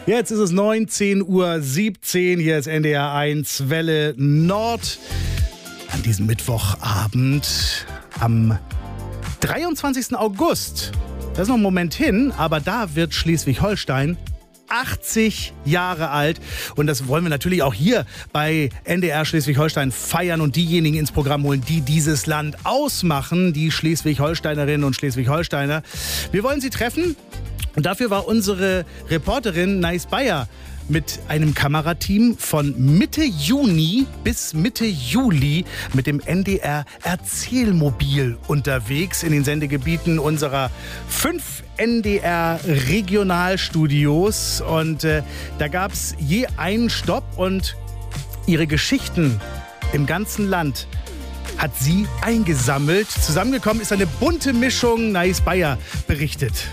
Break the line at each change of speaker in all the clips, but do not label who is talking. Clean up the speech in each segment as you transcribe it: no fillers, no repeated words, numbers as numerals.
Jetzt ist es 19:17 Uhr. Hier ist NDR 1 Welle Nord. An diesem Mittwochabend am 23. August. Das ist noch ein Moment hin, aber da wird Schleswig-Holstein 80 Jahre alt. Und das wollen wir natürlich auch hier bei NDR Schleswig-Holstein feiern und diejenigen ins Programm holen, die dieses Land ausmachen, die Schleswig-Holsteinerinnen und Schleswig-Holsteiner. Wir wollen sie treffen und dafür war unsere Reporterin Nais Bayer mit einem Kamerateam von Mitte Juni bis Mitte Juli mit dem NDR Erzählmobil unterwegs in den Sendegebieten unserer 5 NDR Regionalstudios. Und da gab es je einen Stopp und ihre Geschichten im ganzen Land hat sie eingesammelt. Zusammengekommen ist eine bunte Mischung. Nais Bayer berichtet.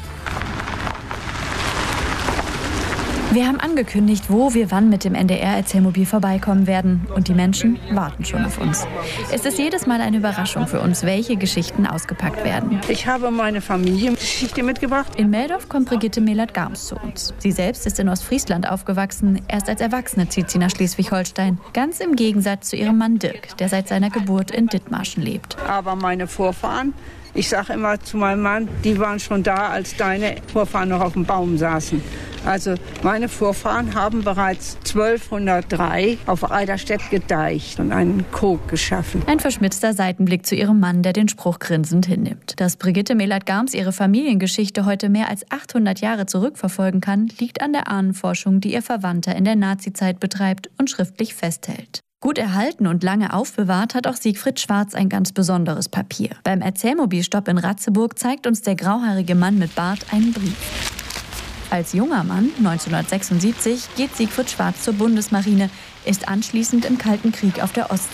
Wir haben angekündigt, wo wir wann mit dem NDR-Erzählmobil vorbeikommen werden. Und die Menschen warten schon auf uns. Es ist jedes Mal eine Überraschung für uns, welche Geschichten ausgepackt werden.
Ich habe meine Familiengeschichte mitgebracht.
In Meldorf kommt Brigitte Mehlert-Garms zu uns. Sie selbst ist in Ostfriesland aufgewachsen. Erst als Erwachsene zieht sie nach Schleswig-Holstein. Ganz im Gegensatz zu ihrem Mann Dirk, der seit seiner Geburt in Dithmarschen lebt.
Aber meine Vorfahren, ich sage immer zu meinem Mann, die waren schon da, als deine Vorfahren noch auf dem Baum saßen. Also meine Vorfahren haben bereits 1203 auf Eiderstedt gedeicht und einen Krog geschaffen.
Ein verschmitzter Seitenblick zu ihrem Mann, der den Spruch grinsend hinnimmt. Dass Brigitte Mehlert-Garms ihre Familiengeschichte heute mehr als 800 Jahre zurückverfolgen kann, liegt an der Ahnenforschung, die ihr Verwandter in der Nazizeit betreibt und schriftlich festhält. Gut erhalten und lange aufbewahrt hat auch Siegfried Schwarz ein ganz besonderes Papier. Beim Erzählmobilstopp in Ratzeburg zeigt uns der grauhaarige Mann mit Bart einen Brief. Als junger Mann, 1976, geht Siegfried Schwarz zur Bundesmarine, ist anschließend im Kalten Krieg auf der Ostsee